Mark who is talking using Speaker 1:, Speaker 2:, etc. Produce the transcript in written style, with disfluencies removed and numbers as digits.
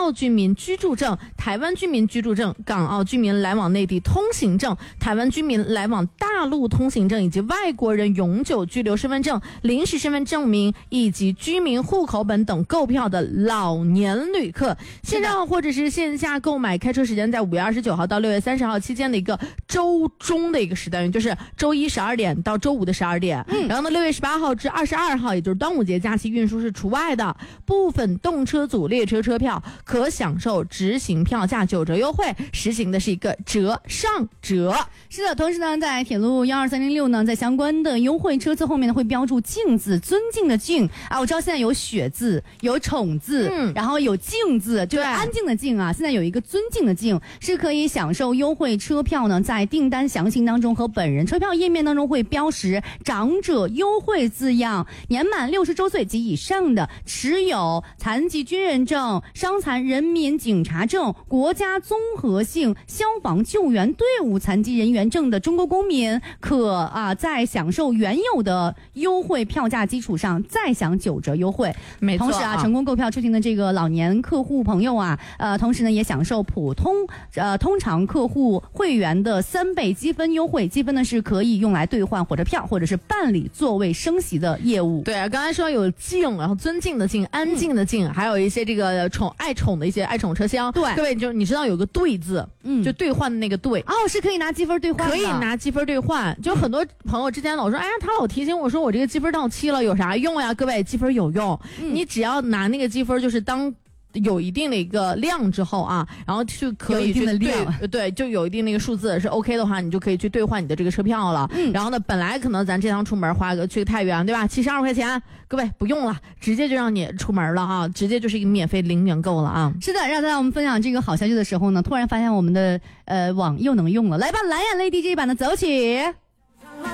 Speaker 1: 澳居民居住证、台湾居民居住证、港澳居民来往内地通行证、台湾居民来往大陆通行证以及外国人永久居留身份证、临时身份证明以及居民户口本等购票的老年旅客，线上或者是线下购买，开车时间在5月29号到6月30号期间的一个周中的一个时段，就是周一12点到周五的12点。然后呢，6月18号至22号，也就是端午节假期运输是除外的。部分动车组列车车票可享受直行票价9折优惠，实行的是一个折上折。
Speaker 2: 是的，同时呢，在铁路12306呢，在相关的优惠车次后面呢会标注敬字，尊敬的敬啊，我知道现在有雪字，有宠字，然后有敬字，就是安静的静啊。现在有一个尊敬的敬，是可以享受优惠车票呢，在订单详情当中和本人车票页面当中会标识长者优惠字样，年满60周岁及以上的，持有残疾军人证、伤残人民警察证、国家综合性消防救援队伍残疾人员证的中国公民，可在享受原有的优惠票价基础上再享9折优惠。
Speaker 1: 没错，
Speaker 2: 同时成功购票出行的这个老年客户朋友同时呢也享受普通通常客户会员的3倍积分优惠，积分呢是可以用来兑换火车票或者是办理座位升席的业务。
Speaker 1: 对啊，刚才说有敬，然后尊敬的敬，安静的静，还有一些这个爱宠的一些爱宠车厢。
Speaker 2: 对，
Speaker 1: 各位就你知道有个兑字，就兑换的那个兑。
Speaker 2: 是可以拿积分兑换的，
Speaker 1: 可以拿积分兑换。就很多朋友之前老说，哎呀，他老提醒我说我这个积分到期了，有啥用呀？各位，积分有用，你只要拿那个积分，就是当有一定的一个量之后然后去可以去对，就有一定的一个数字是 OK 的话，你就可以去兑换你的这个车票了。然后呢，本来可能咱这趟出门去个太原，对吧？72块钱，各位不用了，直接就让你出门了直接就是一个免费零元购了
Speaker 2: 是的，让在我们分享这个好消息的时候呢，突然发现我们的网又能用了。来吧，蓝眼泪 DJ 版的走起。